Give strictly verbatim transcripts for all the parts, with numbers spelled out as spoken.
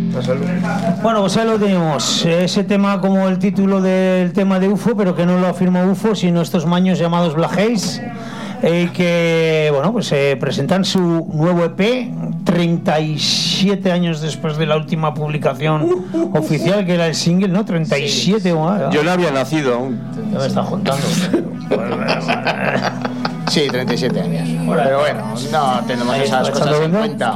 Bueno, pues ahí lo tenemos. Ese tema como el título del tema de U F O, pero que no lo afirma U F O, sino estos maños llamados Black Haze, eh, que, bueno, pues eh, presentan su nuevo E P treinta y siete años después de la última publicación oficial, que era el single, ¿no? treinta y siete. Sí, sí. Yo no había nacido aún. Ya me estás contando. Sí, treinta y siete años. Pero bueno, no tenemos esas cosas en cuenta.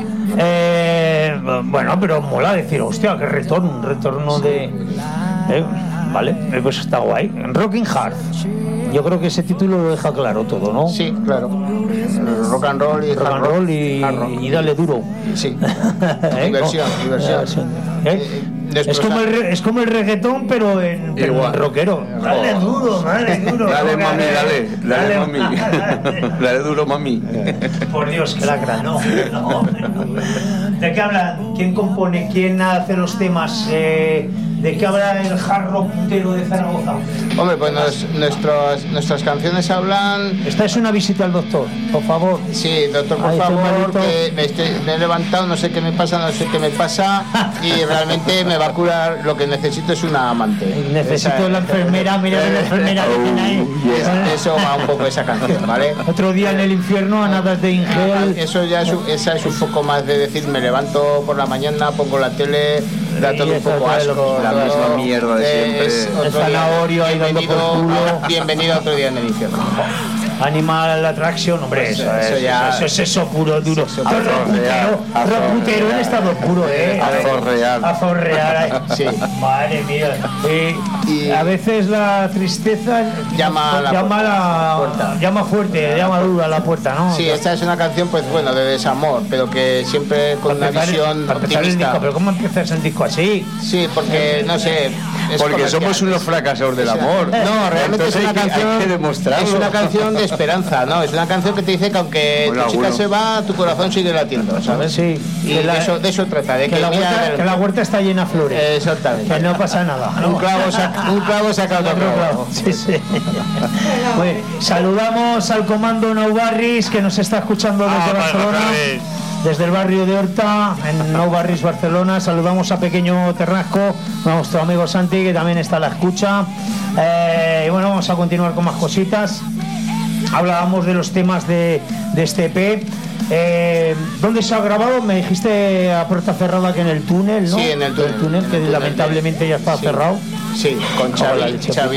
Eh, bueno, pero mola decir, hostia, qué retorno, un retorno de... Eh, vale, pues está guay. Rocking Hard. Yo creo que ese título lo deja claro todo, ¿no? Sí, claro. Rock and roll y rock hard and roll y, hard rock. y dale duro. Sí. ¿Eh? Diversión, ¿no? diversión. ¿Eh? Es como, el re, es como el reggaetón, pero en, pero en rockero. Dale duro, dale duro. Dale, mami, dale. Dale, dale mami. Dale. Dale duro, mami. Por Dios, que lacra. No, no. ¿De qué hablan? ¿Quién compone? ¿Quién hace los temas? Eh, ¿De qué habla el hard rock puntero de Zaragoza? Hombre, pues nos, nuestros, nuestras canciones hablan... Esta es una visita al doctor, por favor. Sí, doctor, por Ahí favor, que me, estoy, me he levantado, no sé qué me pasa, no sé qué me pasa, y realmente me va a curar. Lo que necesito es una amante. Necesito esa, la enfermera, mira la enfermera que tiene ahí. Yes, eso va un poco esa canción, ¿vale? Otro día en el infierno, a nada de Ingel. Eso ya es, esa es un poco más de decir, me levanto por la mañana, pongo la tele, da todo un poco asco. La misma mierda de siempre. Es el zanahorio ahí dando por culo. Bienvenido a otro día en el infierno. Animal Attraction, hombre, pues eso, eso, es, ya, eso es eso puro, duro. Azorrear, Rocutero en estado puro, ¿eh? Azorrear. Azorrear, sí. Madre mía. Eh, y a veces la tristeza llama a la llama, la, puerta. llama fuerte, llama dura a la puerta, ¿no? Sí, esta es una canción, pues bueno, de desamor, pero que siempre con para una visión el, para optimista. El disco, pero ¿cómo empiezas el disco así? Sí, porque, no sé... Porque somos unos fracasados del amor. No, realmente entonces es una hay canción... Hay que demostrarlo. Es una canción de esperanza, ¿no? Es una canción que te dice que aunque bueno, tu chica bueno. se va, tu corazón sigue latiendo, ¿sabes? Sí. Y de, la, eso, de eso trata, de que, que, la mira, huerta, que la huerta está llena de flores. Exactamente. Que no pasa nada. Un clavo saca, un clavo saca otro clavo. clavo. Sí, sí. Bueno, saludamos al comando Nou Barris, que nos está escuchando desde ah, Barcelona. Desde el barrio de Horta, en Nou Barris, Barcelona. Saludamos a Pequeño Ternasco, a nuestro amigo Santi, que también está a la escucha. Eh, y bueno, vamos a continuar con más cositas. Hablábamos de los temas de, de este E P. Eh, ¿Dónde se ha grabado? Me dijiste a puerta cerrada que en el túnel, ¿no? Sí, en el túnel. El túnel, que el túnel lamentablemente de... ya está sí. cerrado. Sí, con Xavi.